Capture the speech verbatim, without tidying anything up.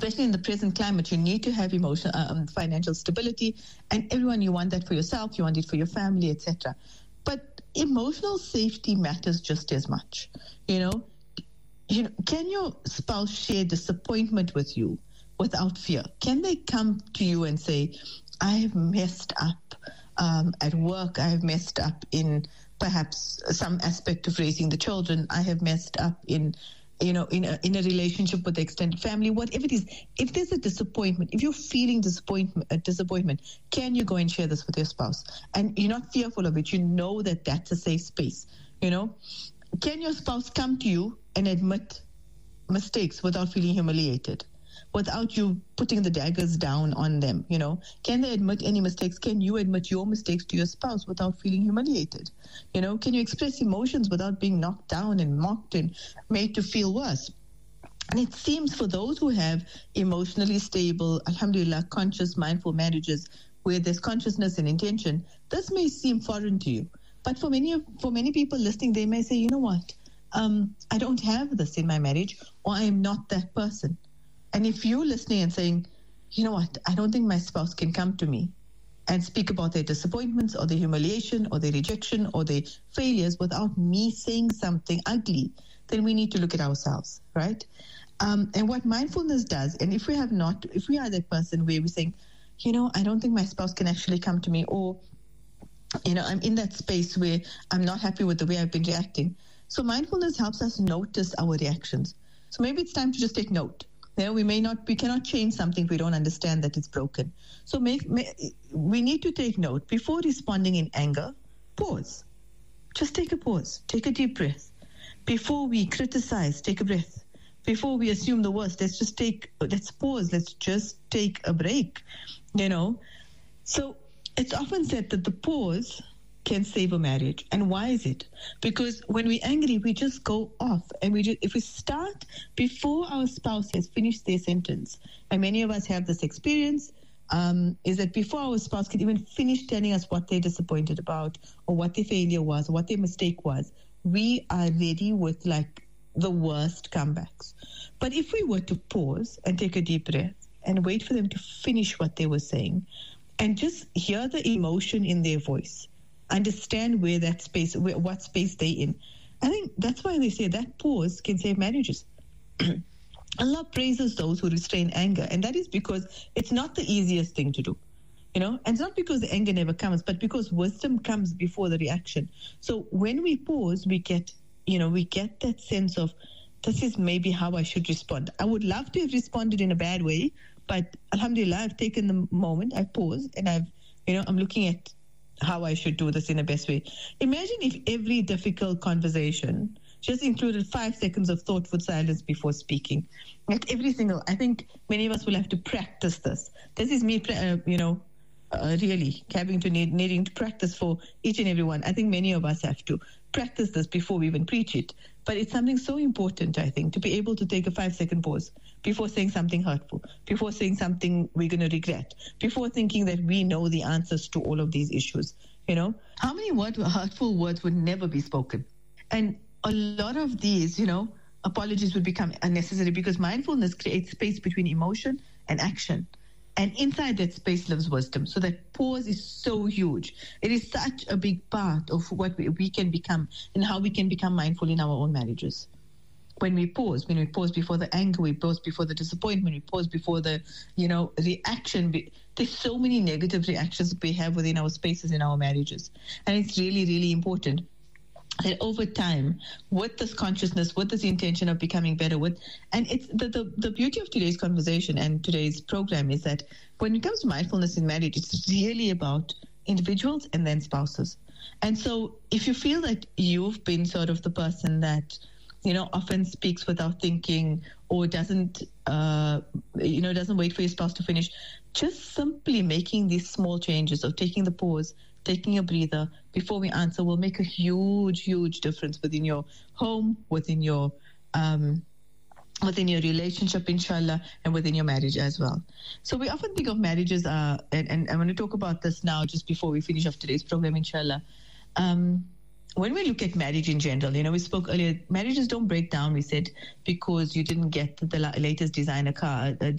especially in the present climate, you need to have emotional, um, financial stability, and everyone, you want that for yourself, you want it for your family, et cetera. But emotional safety matters just as much. You know, you know, can your spouse share disappointment with you without fear? Can they come to you and say, "I have messed up um, at work. I have messed up in perhaps some aspect of raising the children. I have messed up in." you know, in a, in a relationship with the extended family, whatever it is, if there's a disappointment, if you're feeling disappointment, uh, disappointment, can you go and share this with your spouse? And you're not fearful of it. You know that that's a safe space, you know? Can your spouse come to you and admit mistakes without feeling humiliated, without you putting the daggers down on them, you know? Can they admit any mistakes? Can you admit your mistakes to your spouse without feeling humiliated? You know, can you express emotions without being knocked down and mocked and made to feel worse? And it seems for those who have emotionally stable, alhamdulillah, conscious, mindful marriages where there's consciousness and intention, this may seem foreign to you. But for many of, for many people listening, they may say, you know what, um, I don't have this in my marriage, or I am not that person. And if you're listening and saying, you know what, I don't think my spouse can come to me and speak about their disappointments or their humiliation or their rejection or their failures without me saying something ugly, then we need to look at ourselves, right? Um, and what mindfulness does, and if we have not, if we are that person where we're saying, you know, I don't think my spouse can actually come to me, or, you know, I'm in that space where I'm not happy with the way I've been reacting. So mindfulness helps us notice our reactions. So maybe it's time to just take note. You know, we may not, we cannot change something if we don't understand that it's broken. So make, may, we need to take note. Before responding in anger, pause. Just take a pause. Take a deep breath. Before we criticize, take a breath. Before we assume the worst, let's just take, let's pause. Let's just take a break, you know. So it's often said that the pause can save a marriage. And why is it? Because when we're angry, we just go off. And we just, if we start before our spouse has finished their sentence, and many of us have this experience, um, is that before our spouse can even finish telling us what they're disappointed about, or what their failure was, or what their mistake was, we are ready with like the worst comebacks. But if we were to pause and take a deep breath and wait for them to finish what they were saying, and just hear the emotion in their voice, understand where that space, where, what space they're in. I think that's why they say that pause can save marriages. Allah praises those who restrain anger, and that is because it's not the easiest thing to do, you know, and it's not because the anger never comes, but because wisdom comes before the reaction. So when we pause, we get, you know, we get that sense of, this is maybe how I should respond. I would love to have responded in a bad way, but alhamdulillah, I've taken the moment, I've paused, and I've, you know, I'm looking at how I should do this in the best way. Imagine if every difficult conversation just included five seconds of thoughtful silence before speaking. Like every single, I think many of us will have to practice this. This is me, uh, you know, uh, really having to need, needing to practice for each and every one. I think many of us have to practice this before we even preach it. But it's something so important, I think, to be able to take a five-second pause before saying something hurtful, before saying something we're going to regret, before thinking that we know the answers to all of these issues, you know? How many word, hurtful words would never be spoken? And a lot of these, you know, apologies would become unnecessary because mindfulness creates space between emotion and action. And inside that space lives wisdom. So that pause is so huge. It is such a big part of what we, we can become and how we can become mindful in our own marriages. When we pause, when we pause before the anger, we pause before the disappointment, we pause before the, you know, reaction. There's so many negative reactions we have within our spaces in our marriages. And it's really, really important that over time, with this consciousness, with this intention of becoming better, with, and it's the, the, the beauty of today's conversation and today's program is that when it comes to mindfulness in marriage, it's really about individuals and then spouses. And so if you feel that you've been sort of the person that, you know, often speaks without thinking or doesn't, uh, you know, doesn't wait for your spouse to finish, just simply making these small changes of taking the pause, taking a breather before we answer will make a huge, huge difference within your home, within your um, within your relationship, inshallah, and within your marriage as well. So we often think of marriages, uh, and, and I want to talk about this now just before we finish off today's program, inshallah. Um, when we look at marriage in general, you know, we spoke earlier, marriages don't break down, we said, because you didn't get the latest designer car, uh,